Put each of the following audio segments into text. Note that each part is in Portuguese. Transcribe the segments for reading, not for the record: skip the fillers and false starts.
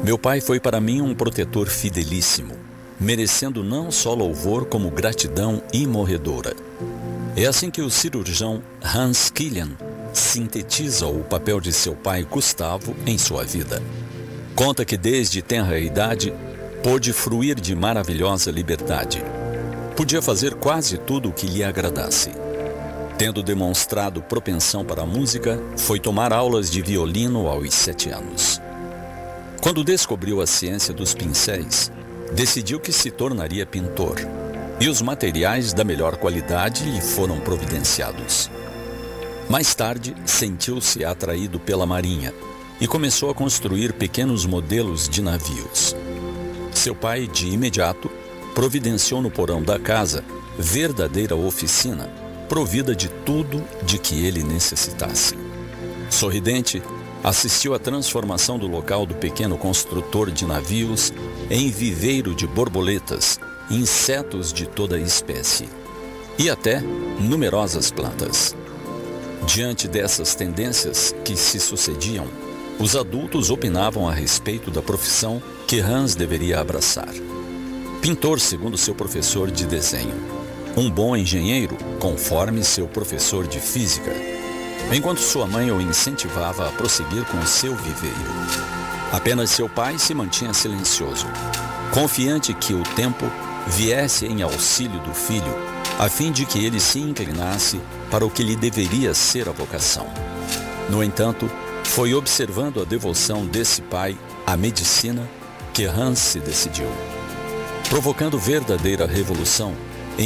Meu pai foi para mim um protetor fidelíssimo, merecendo não só louvor como gratidão imorredora. É assim que o cirurgião Hans Killian sintetiza o papel de seu pai Gustavo em sua vida. Conta que desde tenra idade pôde fruir de maravilhosa liberdade. Podia fazer quase tudo o que lhe agradasse. Tendo demonstrado propensão para a música, foi tomar aulas de violino aos 7 anos. Quando descobriu a ciência dos pincéis, decidiu que se tornaria pintor, e os materiais da melhor qualidade lhe foram providenciados. Mais tarde, sentiu-se atraído pela marinha e começou a construir pequenos modelos de navios. Seu pai, de imediato, providenciou no porão da casa verdadeira oficina, provida de tudo de que ele necessitasse. Sorridente, assistiu à transformação do local do pequeno construtor de navios em viveiro de borboletas, insetos de toda espécie e até numerosas plantas. Diante dessas tendências que se sucediam, os adultos opinavam a respeito da profissão que Hans deveria abraçar. Pintor, segundo seu professor de desenho. Um bom engenheiro, conforme seu professor de física. Enquanto sua mãe o incentivava a prosseguir com seu viveiro. Apenas seu pai se mantinha silencioso, confiante que o tempo viesse em auxílio do filho, a fim de que ele se inclinasse para o que lhe deveria ser a vocação. No entanto, foi observando a devoção desse pai à medicina que Hans se decidiu. Provocando verdadeira revolução, em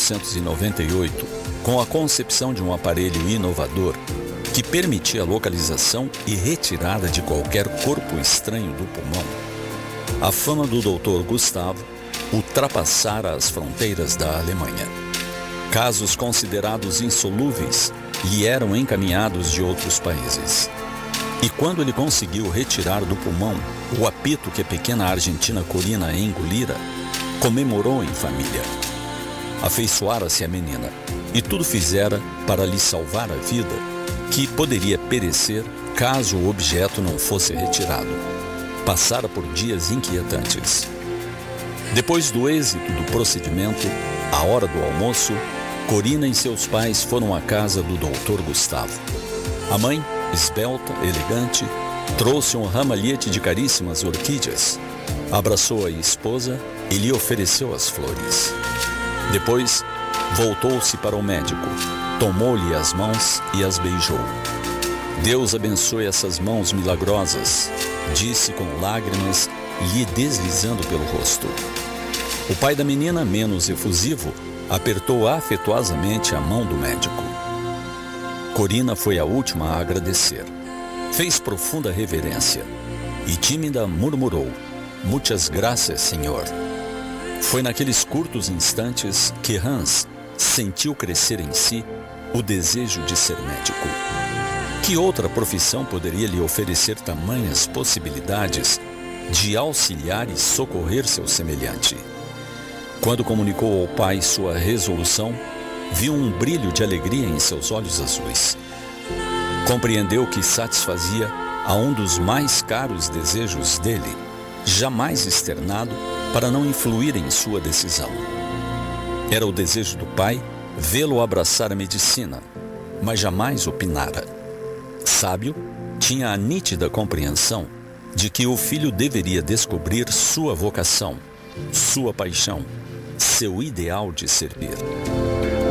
1898, com a concepção de um aparelho inovador que permitia a localização e retirada de qualquer corpo estranho do pulmão, a fama do Dr. Gustavo ultrapassara as fronteiras da Alemanha. Casos considerados insolúveis lhe eram encaminhados de outros países. E quando ele conseguiu retirar do pulmão o apito que a pequena argentina Corina engolira, comemorou em família. Afeiçoara-se a menina, e tudo fizera para lhe salvar a vida, que poderia perecer caso o objeto não fosse retirado. Passara por dias inquietantes. Depois do êxito do procedimento, à hora do almoço, Corina e seus pais foram à casa do Dr. Gustavo. A mãe, esbelta, elegante, trouxe um ramalhete de caríssimas orquídeas, abraçou a esposa e lhe ofereceu as flores. Depois, voltou-se para o médico, tomou-lhe as mãos e as beijou. Deus abençoe essas mãos milagrosas, disse com lágrimas lhe deslizando pelo rosto. O pai da menina, menos efusivo, apertou afetuosamente a mão do médico. Corina foi a última a agradecer. Fez profunda reverência e tímida murmurou: "Muitas graças, senhor." Foi naqueles curtos instantes que Hans sentiu crescer em si o desejo de ser médico. Que outra profissão poderia lhe oferecer tamanhas possibilidades de auxiliar e socorrer seu semelhante? Quando comunicou ao pai sua resolução, viu um brilho de alegria em seus olhos azuis. Compreendeu que satisfazia a um dos mais caros desejos dele, jamais externado para não influir em sua decisão. Era o desejo do pai vê-lo abraçar a medicina, mas jamais opinara. Sábio, tinha a nítida compreensão de que o filho deveria descobrir sua vocação, sua paixão, seu ideal de servir.